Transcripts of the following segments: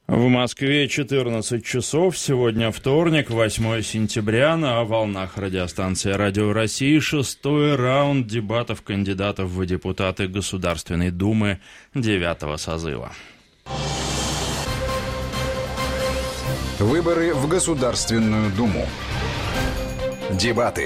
В Москве 14 часов. Сегодня вторник, 8 сентября. На волнах радиостанции «Радио России» шестой раунд дебатов кандидатов в депутаты Государственной Думы 9-го созыва. Выборы в Государственную Думу. Дебаты.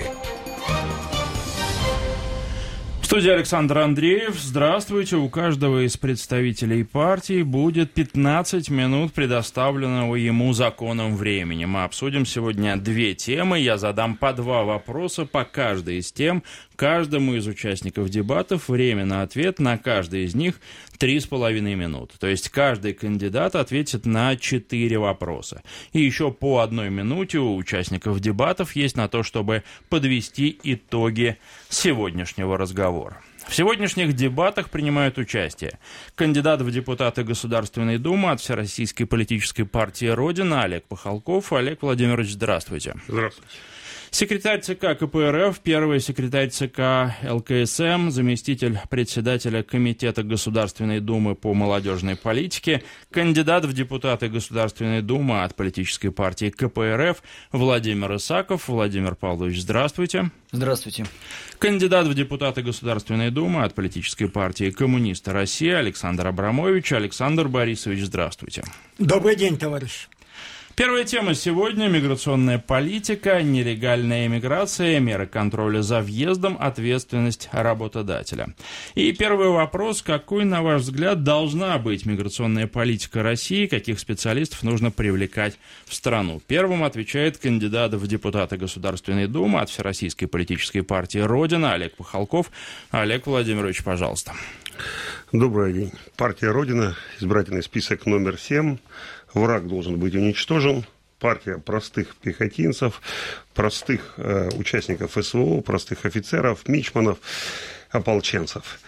В студии Александр Андреев. Здравствуйте. У каждого из представителей партии будет 15 минут предоставленного ему законом времени. Мы обсудим сегодня две темы. Я задам по два вопроса по каждой из тем. Каждому из участников дебатов время на ответ на каждый из них 3,5 минуты. То есть каждый кандидат ответит на 4 вопроса. И еще по 1 минуте у участников дебатов есть на то, чтобы подвести итоги сегодняшнего разговора. В сегодняшних дебатах принимают участие кандидат в депутаты Государственной Думы от Всероссийской политической партии «Родина» Олег Похалков. Олег Владимирович, здравствуйте. Здравствуйте. Секретарь ЦК КПРФ, первый секретарь ЦК ЛКСМ, заместитель председателя Комитета Государственной Думы по молодежной политике, кандидат в депутаты Государственной Думы от политической партии КПРФ Владимир Исаков. Владимир Павлович, здравствуйте. Здравствуйте. Кандидат в депутаты Государственной Думы от политической партии Коммунисты России Александр Абрамович. Александр Борисович, здравствуйте. Добрый день, товарищ. Первая тема сегодня – миграционная политика, нелегальная иммиграция, меры контроля за въездом, ответственность работодателя. И первый вопрос – какой, на ваш взгляд, должна быть миграционная политика России, каких специалистов нужно привлекать в страну? Первым отвечает кандидат в депутаты Государственной Думы от Всероссийской политической партии «Родина» Олег Похалков. Олег Владимирович, пожалуйста. Добрый день. Партия «Родина», избирательный список номер 7. Враг должен быть уничтожен. Партия простых пехотинцев, простых участников СВО, простых офицеров, мичманов, ополченцев.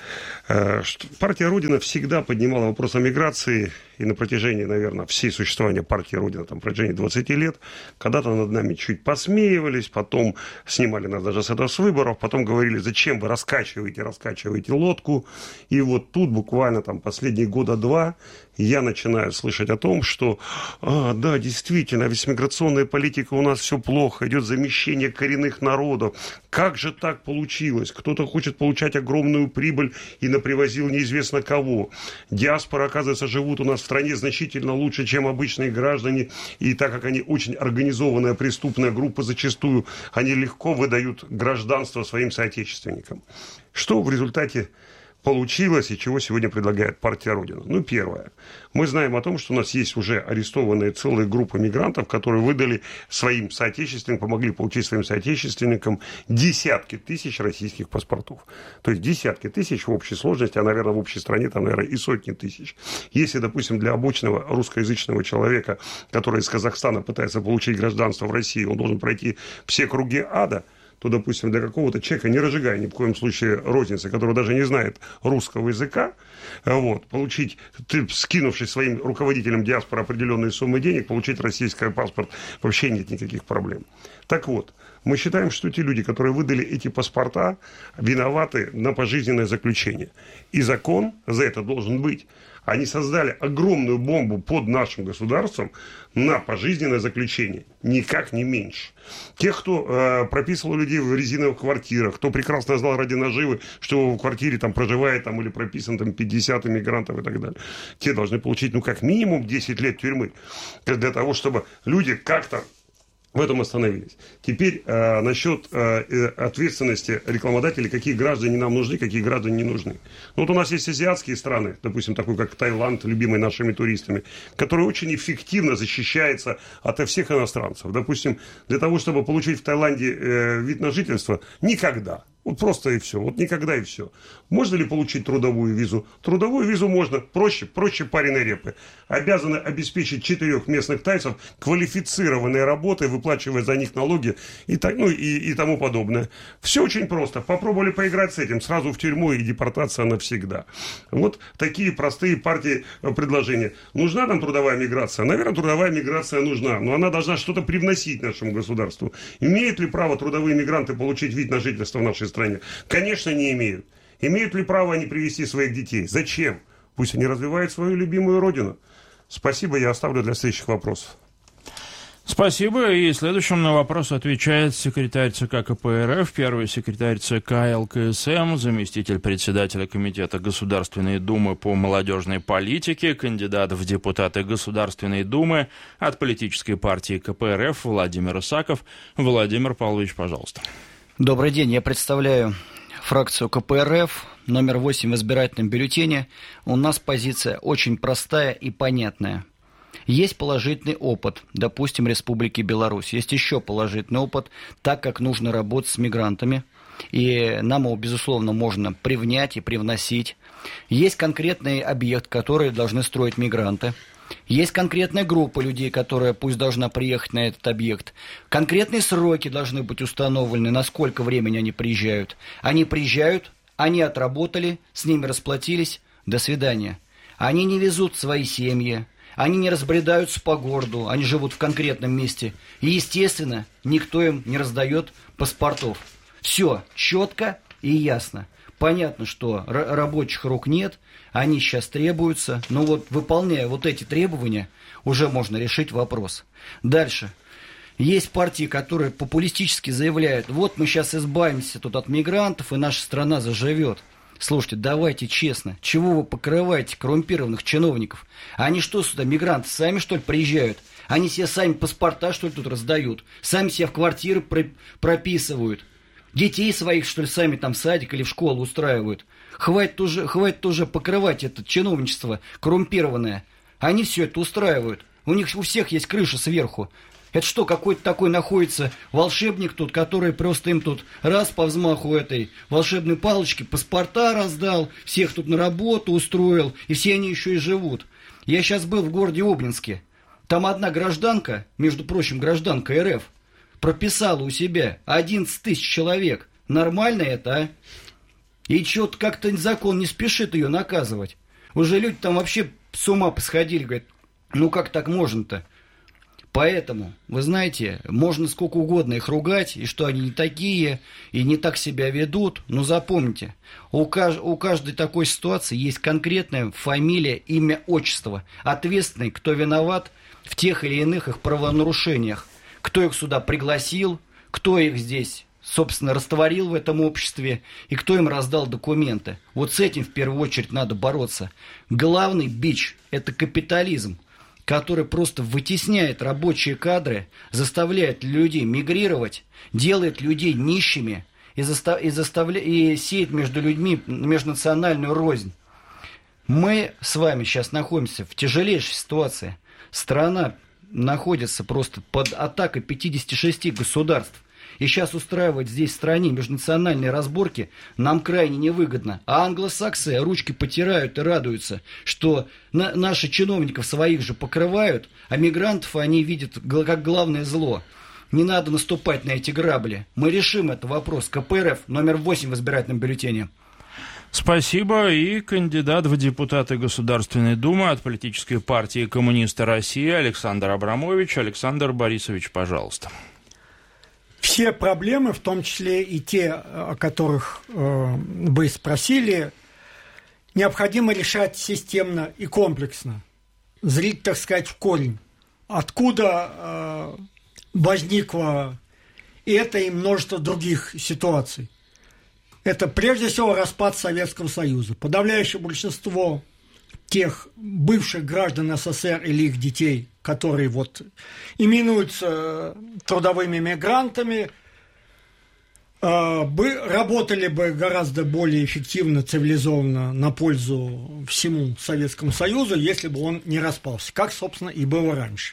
Партия «Родина» всегда поднимала вопрос о миграции, и на протяжении, наверное, всей существования партии «Родина», там, на протяжении 20 лет, когда-то над нами чуть посмеивались, потом снимали нас даже с этого с выборов, потом говорили, зачем вы раскачиваете лодку, и вот тут буквально там последние года два я начинаю слышать о том, что, да, действительно, ведь с миграционной политикой у нас все плохо, идет замещение коренных народов, как же так получилось, кто-то хочет получать огромную прибыль и напривозил неизвестно кого. Диаспора, оказывается, живут у нас в стране значительно лучше, чем обычные граждане, и так как они очень организованная преступная группа, зачастую они легко выдают гражданство своим соотечественникам. Что в результате получилось и чего сегодня предлагает партия «Родина»? Ну, первое. Мы знаем о том, что у нас есть уже арестованные целые группы мигрантов, которые выдали своим соотечественникам, помогли получить своим соотечественникам десятки тысяч российских паспортов. То есть десятки тысяч в общей сложности, а, наверное, в общей стране там, наверное, и сотни тысяч. Если, допустим, для обычного русскоязычного человека, который из Казахстана пытается получить гражданство в России, он должен пройти все круги ада, то, допустим, для какого-то человека, не разжигая ни в коем случае розницы, который даже не знает русского языка, получить, скинувшись своим руководителям диаспоры определенные суммы денег, получить российский паспорт, вообще нет никаких проблем. Так вот, мы считаем, что те люди, которые выдали эти паспорта, виноваты на пожизненное заключение. И закон за это должен быть. Они создали огромную бомбу под нашим государством на пожизненное заключение. Никак не меньше. Тех, кто прописывал людей в резиновых квартирах, кто прекрасно знал ради наживы, что в квартире там проживает там, или прописан там, 50 иммигрантов и так далее. Те должны получить как минимум 10 лет тюрьмы. Для того, чтобы люди как-то в этом остановились. Теперь насчет ответственности рекламодателей, какие граждане нам нужны, какие граждане не нужны. Ну, вот у нас есть азиатские страны, допустим, такой как Таиланд, любимый нашими туристами, который очень эффективно защищается от всех иностранцев. Допустим, для того, чтобы получить в Таиланде вид на жительство, никогда. Вот просто и все. Вот никогда и все. Можно ли получить трудовую визу? Трудовую визу можно. Проще пареной репы. Обязаны обеспечить 4 местных тайцев квалифицированной работой, выплачивая за них налоги и тому подобное. Все очень просто. Попробовали поиграть с этим. Сразу в тюрьму и депортация навсегда. Вот такие простые партии предложения. Нужна нам трудовая миграция? Наверное, трудовая миграция нужна. Но она должна что-то привносить нашему государству. Имеют ли право трудовые мигранты получить вид на жительство в нашей стране? Конечно, не имеют. Имеют ли право они привезти своих детей? Зачем? Пусть они развивают свою любимую родину. Спасибо, я оставлю для следующих вопросов. Спасибо. И следующим на вопрос отвечает секретарь ЦК КПРФ, первый секретарь ЦК ЛКСМ, заместитель председателя Комитета Государственной Думы по молодежной политике, кандидат в депутаты Государственной Думы от политической партии КПРФ Владимир Исаков. Владимир Павлович, пожалуйста. Добрый день. Я представляю фракцию КПРФ, номер 8 в избирательном бюллетене. У нас позиция очень простая и понятная. Есть положительный опыт, допустим, Республики Беларусь. Есть еще положительный опыт, так как нужно работать с мигрантами. И нам его, безусловно, можно привнять и привносить. Есть конкретный объект, который должны строить мигранты. Есть конкретная группа людей, которая пусть должна приехать на этот объект. Конкретные сроки должны быть установлены, на сколько времени они приезжают. Они приезжают, они отработали, с ними расплатились, до свидания. Они не везут свои семьи. Они не разбредаются по городу, они живут в конкретном месте. И, естественно, никто им не раздает паспортов. Все четко и ясно. Понятно, что рабочих рук нет, они сейчас требуются. Но вот, выполняя вот эти требования, уже можно решить вопрос. Дальше. Есть партии, которые популистически заявляют, вот мы сейчас избавимся тут от мигрантов, и наша страна заживет. Слушайте, давайте честно, чего вы покрываете коррумпированных чиновников? Они что сюда, мигранты, сами что ли приезжают? Они себе сами паспорта что ли тут раздают? Сами себя в квартиры прописывают? Детей своих что ли сами там в садик или в школу устраивают? Хватит уже покрывать это чиновничество коррумпированное. Они все это устраивают. У них у всех есть крыша сверху. Это что, какой-то такой находится волшебник тут, который просто им тут раз по взмаху этой волшебной палочки паспорта раздал, всех тут на работу устроил, и все они еще и живут. Я сейчас был в городе Обнинске. Там одна гражданка, между прочим, гражданка РФ, прописала у себя 11 тысяч человек. Нормально это, а? И что-то как-то закон не спешит ее наказывать. Уже люди там вообще с ума посходили, говорят, ну как так можно-то? Поэтому, вы знаете, можно сколько угодно их ругать, и что они не такие, и не так себя ведут, но запомните, у каждой такой ситуации есть конкретная фамилия, имя, отчество, ответственный, кто виноват в тех или иных их правонарушениях, кто их сюда пригласил, кто их здесь, собственно, растворил в этом обществе, и кто им раздал документы. Вот с этим в первую очередь надо бороться. Главный бич – это капитализм, который просто вытесняет рабочие кадры, заставляет людей мигрировать, делает людей нищими и сеет между людьми межнациональную рознь. Мы с вами сейчас находимся в тяжелейшей ситуации. Страна находится просто под атакой 56 государств. И сейчас устраивать здесь в стране межнациональные разборки нам крайне невыгодно. А англосаксы ручки потирают и радуются, что наших чиновников своих же покрывают, а мигрантов они видят как главное зло. Не надо наступать на эти грабли. Мы решим этот вопрос. КПРФ, номер 8 в избирательном бюллетене. Спасибо. И кандидат в депутаты Государственной Думы от политической партии «Коммунисты России» Александр Абрамович. Александр Борисович, пожалуйста. Все проблемы, в том числе и те, о которых вы спросили, необходимо решать системно и комплексно, зрить, так сказать, в корень. Откуда возникло это и множество других ситуаций? Это прежде всего распад Советского Союза. Подавляющее большинство тех бывших граждан СССР или их детей, которые вот именуются трудовыми мигрантами, работали бы гораздо более эффективно, цивилизованно на пользу всему Советскому Союзу, если бы он не распался, как, собственно, и было раньше.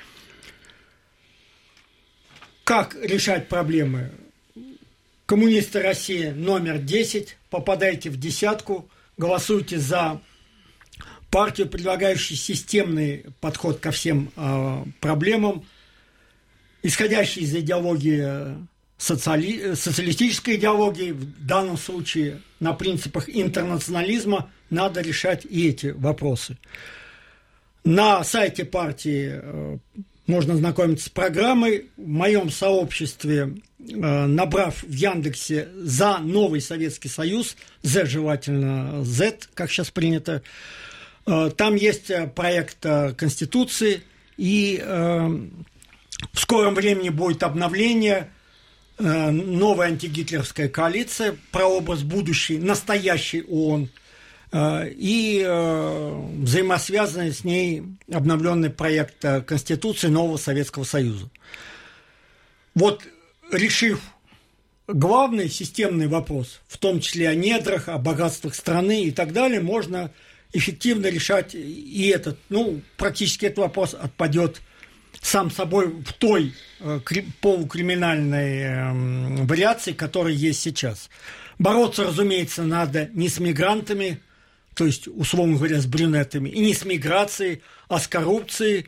Как решать проблемы? Коммунисты России номер 10, попадайте в десятку, голосуйте за партию, предлагающую системный подход ко всем проблемам, исходящий из идеологии, социалистической идеологии, в данном случае на принципах интернационализма, надо решать и эти вопросы. На сайте партии можно ознакомиться с программой. В моем сообществе, набрав в Яндексе «За новый Советский Союз», «З» желательно «Z», как сейчас принято, Там есть проект Конституции, и в скором времени будет обновление, новая антигитлеровская коалиция, прообраз будущей, настоящей ООН, и взаимосвязанный с ней обновленный проект Конституции нового Советского Союза. Вот, решив главный системный вопрос, в том числе о недрах, о богатствах страны и так далее, можно эффективно решать и этот, практически этот вопрос отпадет сам собой в той полукриминальной вариации, которая есть сейчас. Бороться, разумеется, надо не с мигрантами, то есть, условно говоря, с брюнетами, и не с миграцией, а с коррупцией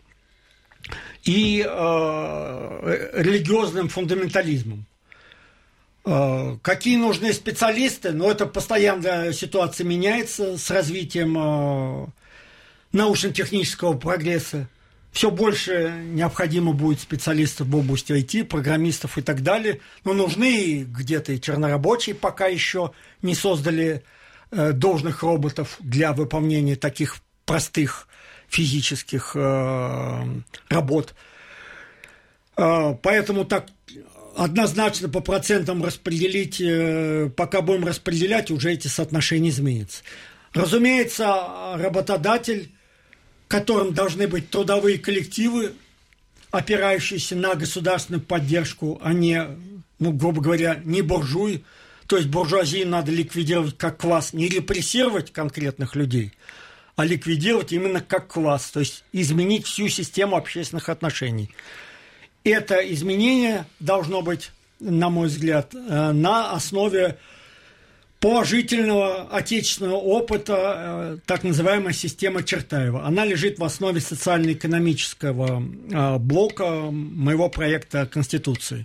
и религиозным фундаментализмом. Какие нужны специалисты? Это постоянно ситуация меняется с развитием научно-технического прогресса. Все больше необходимо будет специалистов в области IT, программистов и так далее. Но нужны где-то и чернорабочие, пока еще не создали должных роботов для выполнения таких простых физических работ. Поэтому так однозначно по процентам распределить, пока будем распределять, уже эти соотношения изменятся. Разумеется, работодатель, которым должны быть трудовые коллективы, опирающиеся на государственную поддержку, а не, грубо говоря, не буржуи. То есть буржуазию надо ликвидировать как класс, не репрессировать конкретных людей, а ликвидировать именно как класс, то есть изменить всю систему общественных отношений. Это изменение должно быть, на мой взгляд, на основе положительного отечественного опыта, так называемая система Чертаева. Она лежит в основе социально-экономического блока моего проекта Конституции.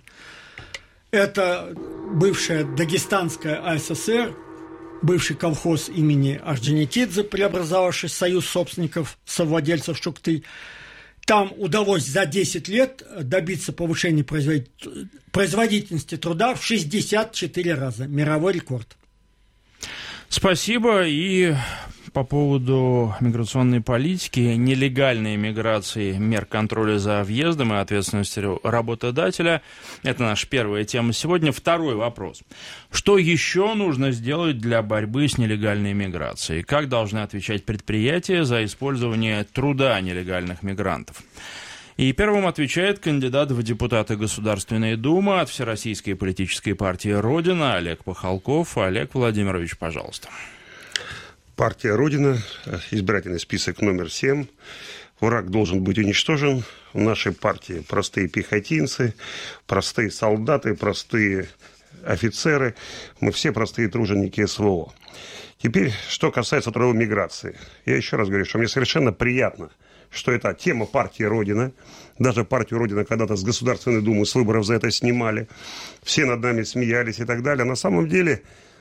Это бывшая Дагестанская АССР, бывший колхоз имени Орджоникидзе, преобразовавший союз собственников, совладельцев Чукты. Там удалось за 10 лет добиться повышения производительности труда в 64 раза. Мировой рекорд. Спасибо. И по поводу миграционной политики, нелегальной миграции, мер контроля за въездом и ответственности работодателя. Это наша первая тема сегодня. Второй вопрос. Что еще нужно сделать для борьбы с нелегальной миграцией? Как должны отвечать предприятия за использование труда нелегальных мигрантов? И первым отвечает кандидат в депутаты Государственной Думы от Всероссийской политической партии «Родина» Олег Похалков. Олег Владимирович, пожалуйста. Партия «Родина», избирательный список номер 7. Враг должен быть уничтожен. В нашей партии простые пехотинцы, простые солдаты, простые офицеры. Мы все простые труженики СВО. Теперь, что касается трудовой миграции. Я еще раз говорю, что мне совершенно приятно, что это тема партии «Родина». Даже партию «Родина» когда-то с Государственной Думы, с выборов за это снимали. Все над нами смеялись и так далее. На самом деле,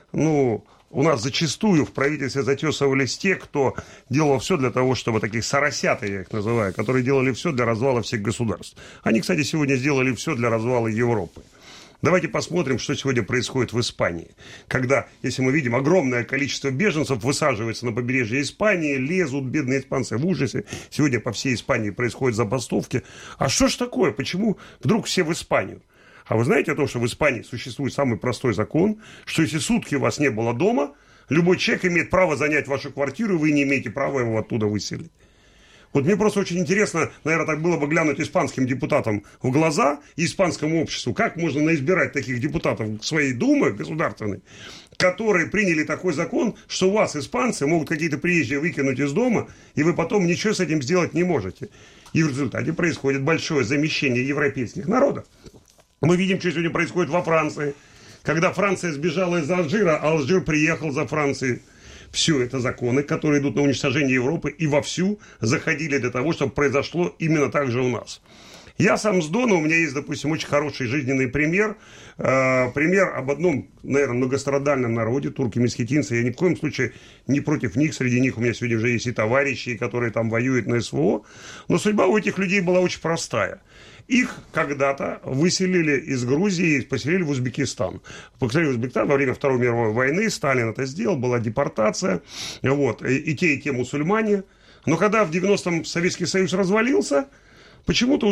у нас зачастую в правительстве затесывались те, кто делал все для того, чтобы таких соросят, я их называю, которые делали все для развала всех государств. Они, кстати, сегодня сделали все для развала Европы. Давайте посмотрим, что сегодня происходит в Испании. Когда, если мы видим, огромное количество беженцев высаживается на побережье Испании, лезут бедные испанцы в ужасе. Сегодня по всей Испании происходят забастовки. А что ж такое? Почему вдруг все в Испанию? А вы знаете о том, что в Испании существует самый простой закон, что если сутки у вас не было дома, любой человек имеет право занять вашу квартиру, и вы не имеете права его оттуда выселить. Вот мне просто очень интересно, наверное, так было бы глянуть испанским депутатам в глаза и испанскому обществу, как можно наизбирать таких депутатов в своей Думе государственной, которые приняли такой закон, что вас, испанцы, могут какие-то приезжие выкинуть из дома, и вы потом ничего с этим сделать не можете. И в результате происходит большое замещение европейских народов. Мы видим, что сегодня происходит во Франции. Когда Франция сбежала из Алжира, а Алжир приехал за Францией. Все это законы, которые идут на уничтожение Европы и вовсю заходили для того, чтобы произошло именно так же у нас. Я сам с Дона, у меня есть, допустим, очень хороший жизненный пример. Пример об одном, наверное, многострадальном народе, турки-месхетинцы. Я ни в коем случае не против них. Среди них у меня сегодня уже есть и товарищи, которые там воюют на СВО. Но судьба у этих людей была очень простая. Их когда-то выселили из Грузии и поселили в Узбекистан. Поселили в Узбекистан во время Второй мировой войны. Сталин это сделал, была депортация. Вот. И те мусульмане. Но когда в 90-м Советский Союз развалился, почему-то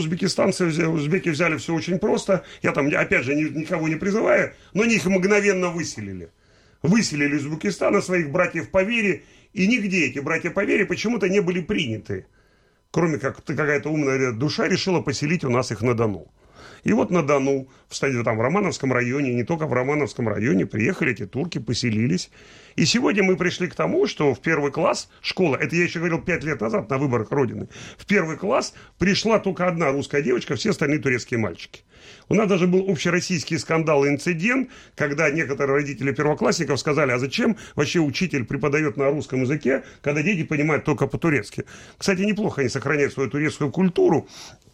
узбеки взяли все очень просто. Я там, опять же, никого не призываю, но они их мгновенно выселили. Выселили из Узбекистана своих братьев по вере, и нигде эти братья по вере почему-то не были приняты. Кроме как какая-то умная душа решила поселить у нас их на Дону. И вот на Дону, в Романовском районе, не только в Романовском районе, приехали эти турки, поселились. И сегодня мы пришли к тому, что в первый класс школа, это я еще говорил 5 лет назад на выборах Родины, в первый класс пришла только одна русская девочка, все остальные турецкие мальчики. У нас даже был общероссийский скандал и инцидент, когда некоторые родители первоклассников сказали, а зачем вообще учитель преподает на русском языке, когда дети понимают только по-турецки. Кстати, неплохо они сохраняют свою турецкую культуру.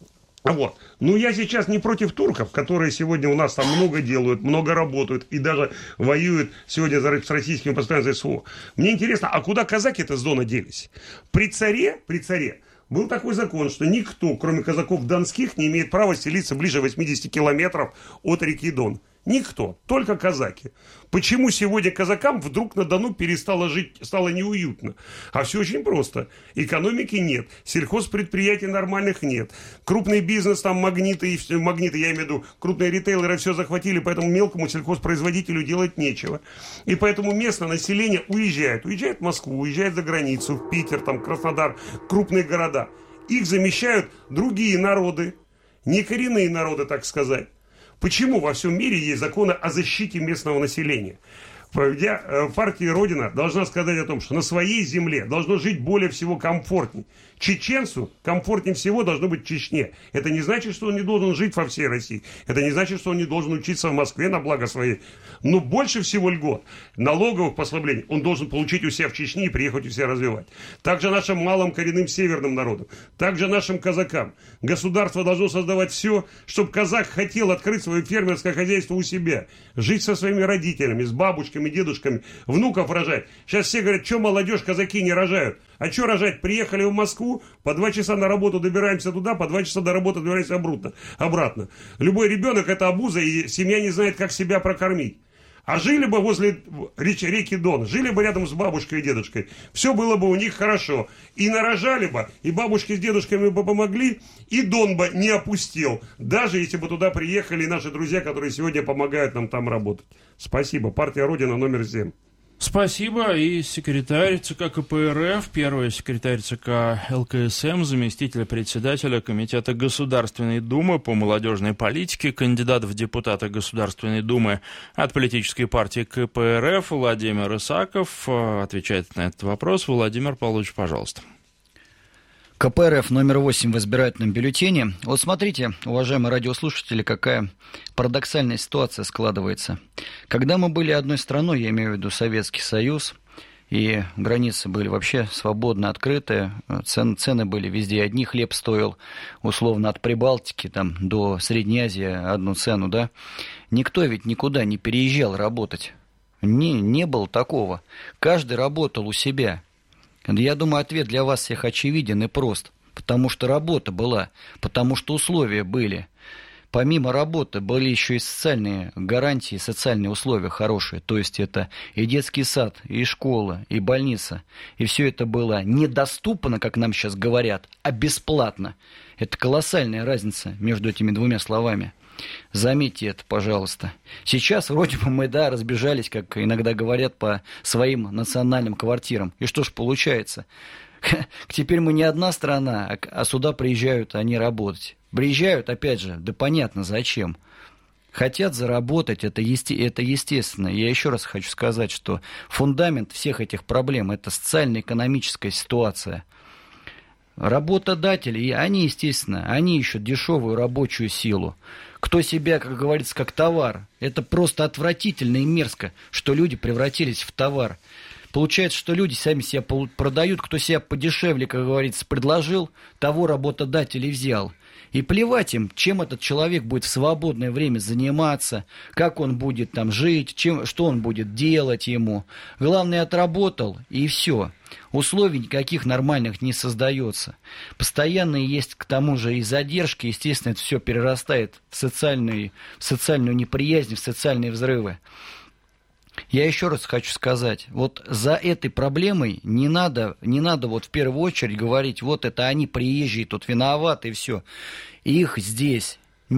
Вот. Но я сейчас не против турков, которые сегодня у нас там много делают, много работают и даже воюют сегодня с российскими постоянными СВО. Мне интересно, а куда казаки-то с Дона делись? При царе был такой закон, что никто, кроме казаков донских, не имеет права селиться ближе 80 километров от реки Дон. Никто, только казаки. Почему сегодня казакам вдруг на Дону перестало жить, стало неуютно? А все очень просто. Экономики нет, сельхозпредприятий нормальных нет. Крупный бизнес, там магниты, я имею в виду, крупные ритейлеры все захватили, поэтому мелкому сельхозпроизводителю делать нечего. И поэтому местное население уезжает. Уезжает в Москву, уезжает за границу, в Питер, там, Краснодар, крупные города. Их замещают другие народы, не коренные народы, так сказать. Почему во всем мире есть законы о защите местного населения? Партия Родина должна сказать о том, что на своей земле должно жить более всего комфортней. Чеченцу комфортнее всего должно быть в Чечне. Это не значит, что он не должен жить во всей России. Это не значит, что он не должен учиться в Москве на благо своей. Но больше всего льгот, налоговых послаблений он должен получить у себя в Чечне и приехать у себя развивать. Также нашим малым коренным северным народам, также нашим казакам. Государство должно создавать все, чтобы казак хотел открыть свое фермерское хозяйство у себя. Жить со своими родителями, с бабушками, дедушками, внуков рожать. Сейчас все говорят, что молодежь, казаки не рожают. А что рожать? Приехали в Москву, по 2 часа на работу добираемся туда, по 2 часа до работы добираемся обратно. Любой ребенок это обуза, и семья не знает, как себя прокормить. А жили бы возле реки Дон, жили бы рядом с бабушкой и дедушкой, все было бы у них хорошо. И нарожали бы, и бабушки с дедушками бы помогли, и Дон бы не опустел, даже если бы туда приехали наши друзья, которые сегодня помогают нам там работать. Спасибо. Партия Родина номер 7. Спасибо. И секретарь ЦК КПРФ, первый секретарь ЦК ЛКСМ, заместитель председателя Комитета Государственной Думы по молодежной политике, кандидат в депутаты Государственной Думы от политической партии КПРФ Владимир Исаков отвечает на этот вопрос. Владимир Павлович, пожалуйста. КПРФ номер 8 в избирательном бюллетене. Вот смотрите, уважаемые радиослушатели, какая парадоксальная ситуация складывается. Когда мы были одной страной, я имею в виду Советский Союз, и границы были вообще свободно открыты, цены были везде одни, хлеб стоил условно от Прибалтики там, до Средней Азии одну цену, да, никто ведь никуда не переезжал работать. Не было такого. Каждый работал у себя. Я думаю, ответ для вас всех очевиден и прост. Потому что работа была, потому что условия были. Помимо работы были еще и социальные гарантии, социальные условия хорошие. То есть это и детский сад, и школа, и больница. И все это было недоступно, как нам сейчас говорят, а бесплатно. Это колоссальная разница между этими двумя словами. Заметьте это, пожалуйста. Сейчас вроде бы мы, разбежались, как иногда говорят, по своим национальным квартирам. И что ж получается? Теперь мы не одна страна, а сюда приезжают они работать. Приезжают, опять же, да понятно зачем. Хотят заработать, это естественно. Я еще раз хочу сказать, что фундамент всех этих проблем – это социально-экономическая ситуация. Работодатели, они, естественно, они ищут дешевую рабочую силу. Кто себя, как говорится, как товар. Это просто отвратительно и мерзко, что люди превратились в товар. Получается, что люди сами себя продают, кто себя подешевле, как говорится, предложил, того работодатель и взял. И плевать им, чем этот человек будет в свободное время заниматься, как он будет там жить, что он будет делать ему. Главное, отработал, и все. Условий никаких нормальных не создается. Постоянно есть, к тому же, и задержки. Естественно, это все перерастает в социальную неприязнь, в социальные взрывы. Я еще раз хочу сказать, вот за этой проблемой не надо вот в первую очередь говорить, вот это они приезжие тут виноваты и все. Они здесь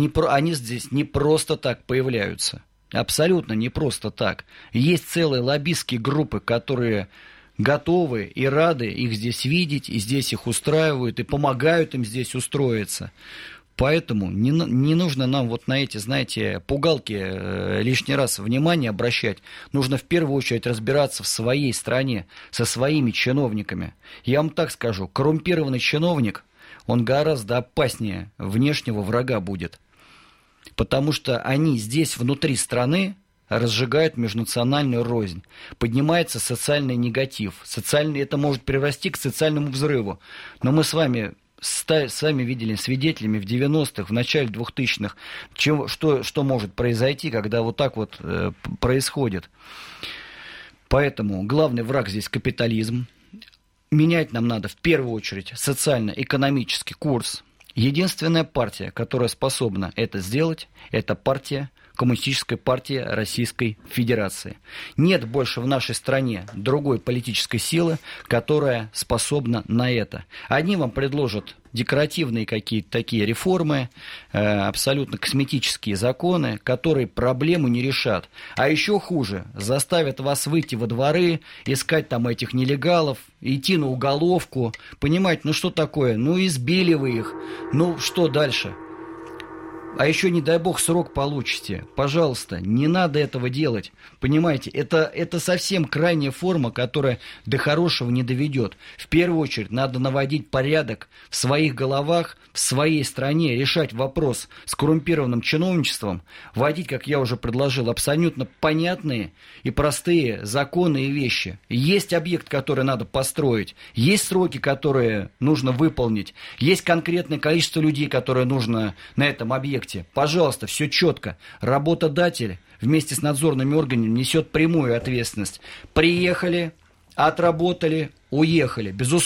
не просто так появляются, абсолютно не просто так. Есть целые лоббистские группы, которые готовы и рады их здесь видеть, и здесь их устраивают, и помогают им здесь устроиться. Поэтому не нужно нам вот на эти, знаете, пугалки лишний раз внимание обращать. Нужно в первую очередь разбираться в своей стране, со своими чиновниками. Я вам так скажу, коррумпированный чиновник, он гораздо опаснее внешнего врага будет. Потому что они здесь, внутри страны, разжигают межнациональную рознь. Поднимается социальный негатив. Это может привести к социальному взрыву. Но мы с вами видели свидетелями в 90-х, в начале 2000-х, что может произойти, когда вот так вот происходит. Поэтому главный враг здесь капитализм. Менять нам надо в первую очередь социально-экономический курс. Единственная партия, которая способна это сделать, это Коммунистическая партия Российской Федерации. Нет больше в нашей стране другой политической силы, которая способна на это. Одни вам предложат декоративные какие-то такие реформы, абсолютно косметические законы, которые проблему не решат. А еще хуже, заставят вас выйти во дворы, искать там этих нелегалов, идти на уголовку. Понимаете, ну что такое? Ну избили вы их. Ну что дальше? А еще, не дай бог, срок получите. Пожалуйста, не надо этого делать. Понимаете, это совсем крайняя форма, которая до хорошего не доведет. В первую очередь надо наводить порядок в своих головах, в своей стране, решать вопрос с коррумпированным чиновничеством, вводить, как я уже предложил, абсолютно понятные и простые законы и вещи. Есть объект, который надо построить, есть сроки, которые нужно выполнить, есть конкретное количество людей, которые нужно на этом объекте. Пожалуйста, все четко. Работодатель вместе с надзорными органами несет прямую ответственность. Приехали, отработали, уехали. Безусловно.